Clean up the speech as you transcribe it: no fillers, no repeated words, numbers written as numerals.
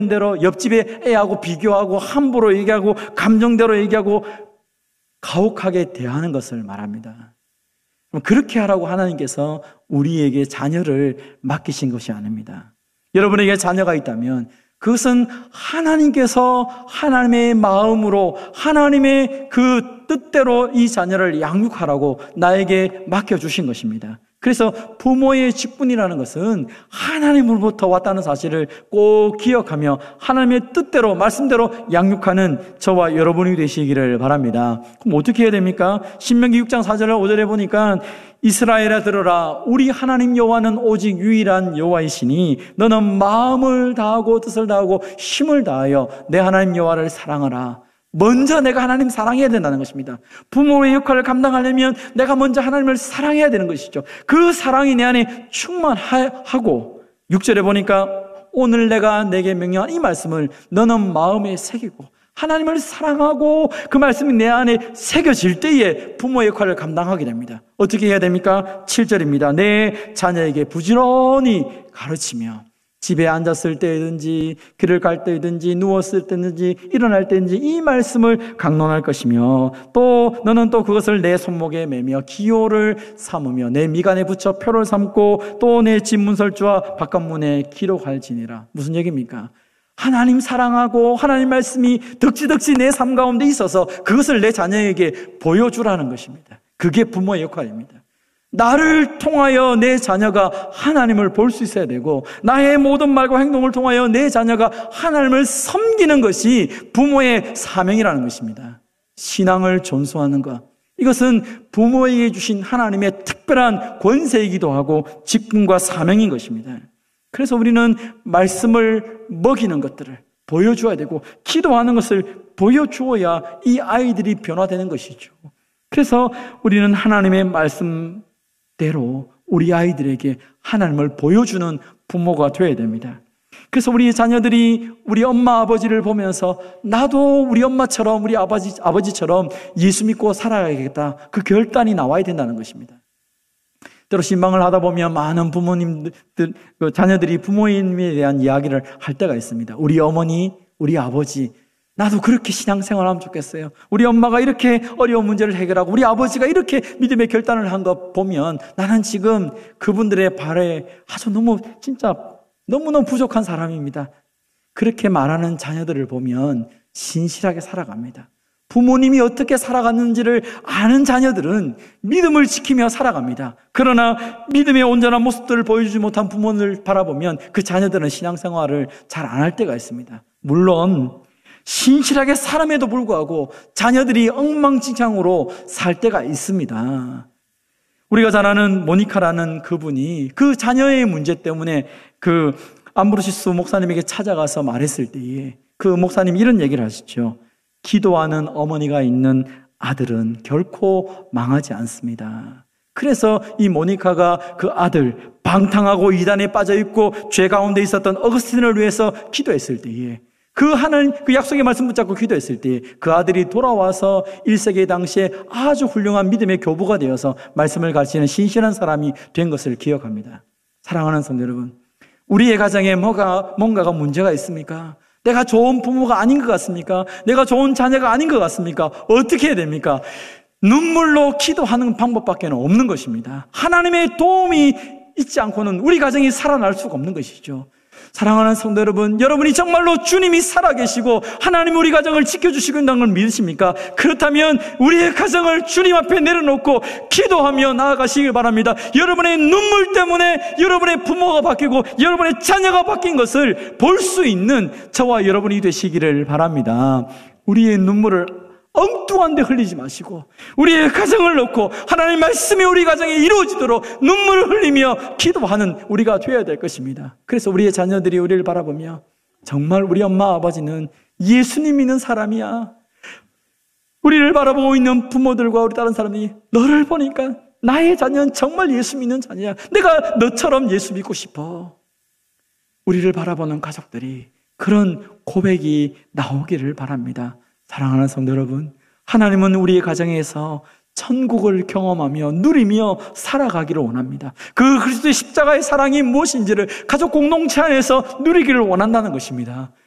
대로 옆집에 애하고 비교하고 함부로 얘기하고 감정대로 얘기하고 가혹하게 대하는 것을 말합니다. 그렇게 하라고 하나님께서 우리에게 자녀를 맡기신 것이 아닙니다. 여러분에게 자녀가 있다면 그것은 하나님께서 하나님의 마음으로 하나님의 그 뜻대로 이 자녀를 양육하라고 나에게 맡겨주신 것입니다. 그래서 부모의 직분이라는 것은 하나님으로부터 왔다는 사실을 꼭 기억하며 하나님의 뜻대로 말씀대로 양육하는 저와 여러분이 되시기를 바랍니다. 그럼 어떻게 해야 됩니까? 신명기 6장 4절 5절에 보니까 이스라엘아 들으라, 우리 하나님 여호와는 오직 유일한 여호와이시니 너는 마음을 다하고 뜻을 다하고 힘을 다하여 내 하나님 여호와를 사랑하라. 먼저 내가 하나님 사랑해야 된다는 것입니다. 부모의 역할을 감당하려면 내가 먼저 하나님을 사랑해야 되는 것이죠. 그 사랑이 내 안에 충만하고 6절에 보니까 오늘 내가 내게 명령한 이 말씀을 너는 마음에 새기고 하나님을 사랑하고 그 말씀이 내 안에 새겨질 때에 부모의 역할을 감당하게 됩니다. 어떻게 해야 됩니까? 7절입니다. 내 자녀에게 부지런히 가르치며 집에 앉았을 때든지 길을 갈 때든지 누웠을 때든지 일어날 때든지 이 말씀을 강론할 것이며 또 너는 또 그것을 내 손목에 매며 기호를 삼으며 내 미간에 붙여 표를 삼고 또 내 집 문설주와 바깥문에 기록할지니라. 무슨 얘기입니까? 하나님 사랑하고 하나님 말씀이 덕지덕지 내 삶 가운데 있어서 그것을 내 자녀에게 보여주라는 것입니다. 그게 부모의 역할입니다. 나를 통하여 내 자녀가 하나님을 볼 수 있어야 되고 나의 모든 말과 행동을 통하여 내 자녀가 하나님을 섬기는 것이 부모의 사명이라는 것입니다. 신앙을 존수하는 것, 이것은 부모에게 주신 하나님의 특별한 권세이기도 하고 직분과 사명인 것입니다. 그래서 우리는 말씀을 먹이는 것들을 보여줘야 되고 기도하는 것을 보여주어야 이 아이들이 변화되는 것이죠. 그래서 우리는 하나님의 말씀대로 우리 아이들에게 하나님을 보여주는 부모가 되어야 됩니다. 그래서 우리 자녀들이 우리 엄마 아버지를 보면서 나도 우리 엄마처럼 우리 아버지처럼 예수 믿고 살아야겠다, 그 결단이 나와야 된다는 것입니다. 때로 신방을 하다 보면 많은 부모님들, 자녀들이 부모님에 대한 이야기를 할 때가 있습니다. 우리 어머니, 우리 아버지, 나도 그렇게 신앙생활하면 좋겠어요. 우리 엄마가 이렇게 어려운 문제를 해결하고 우리 아버지가 이렇게 믿음의 결단을 한 거 보면 나는 지금 그분들의 발에 아주 너무너무 부족한 사람입니다. 그렇게 말하는 자녀들을 보면 신실하게 살아갑니다. 부모님이 어떻게 살아갔는지를 아는 자녀들은 믿음을 지키며 살아갑니다. 그러나 믿음의 온전한 모습들을 보여주지 못한 부모를 바라보면 그 자녀들은 신앙생활을 잘 안 할 때가 있습니다. 물론 신실하게 살음에도 불구하고 자녀들이 엉망진창으로 살 때가 있습니다. 우리가 잘 아는 모니카라는 그분이 그 자녀의 문제 때문에 그 암브로시스 목사님에게 찾아가서 말했을 때에 그 목사님이 이런 얘기를 하시죠. 기도하는 어머니가 있는 아들은 결코 망하지 않습니다. 그래서 이 모니카가 그 아들, 방탕하고 이단에 빠져있고 죄 가운데 있었던 어거스틴을 위해서 기도했을 때에 그 약속의 말씀 붙잡고 기도했을 때 그 아들이 돌아와서 1세기 당시에 아주 훌륭한 믿음의 교부가 되어서 말씀을 가르치는 신실한 사람이 된 것을 기억합니다. 사랑하는 성도 여러분, 우리의 가정에 뭔가가 문제가 있습니까? 내가 좋은 부모가 아닌 것 같습니까? 내가 좋은 자녀가 아닌 것 같습니까? 어떻게 해야 됩니까? 눈물로 기도하는 방법밖에 없는 것입니다. 하나님의 도움이 있지 않고는 우리 가정이 살아날 수가 없는 것이죠. 사랑하는 성도 여러분, 여러분이 정말로 주님이 살아계시고 하나님 우리 가정을 지켜주시고 있다는 걸 믿으십니까? 그렇다면 우리의 가정을 주님 앞에 내려놓고 기도하며 나아가시길 바랍니다. 여러분의 눈물 때문에 여러분의 부모가 바뀌고 여러분의 자녀가 바뀐 것을 볼 수 있는 저와 여러분이 되시기를 바랍니다. 우리의 눈물을 엉뚱한 데 흘리지 마시고 우리의 가정을 놓고 하나님의 말씀이 우리 가정에 이루어지도록 눈물을 흘리며 기도하는 우리가 되어야 될 것입니다. 그래서 우리의 자녀들이 우리를 바라보며 정말 우리 엄마 아버지는 예수님 믿는 사람이야, 우리를 바라보고 있는 부모들과 우리 다른 사람이 너를 보니까 나의 자녀는 정말 예수 믿는 자녀야, 내가 너처럼 예수 믿고 싶어, 우리를 바라보는 가족들이 그런 고백이 나오기를 바랍니다. 사랑하는 성도 여러분, 하나님은 우리의 가정에서 천국을 경험하며 누리며 살아가기를 원합니다. 그 그리스도의 십자가의 사랑이 무엇인지를 가족 공동체 안에서 누리기를 원한다는 것입니다.